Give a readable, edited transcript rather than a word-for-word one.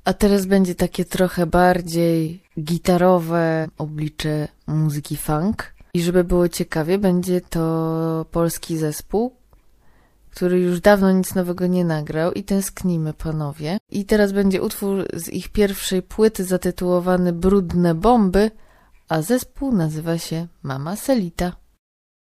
A teraz będzie takie trochę bardziej gitarowe oblicze muzyki funk. I żeby było ciekawie, będzie to polski zespół, który już dawno nic nowego nie nagrał i tęsknimy, panowie. I teraz będzie utwór z ich pierwszej płyty zatytułowany Brudne Bomby, a zespół nazywa się Mama Selita.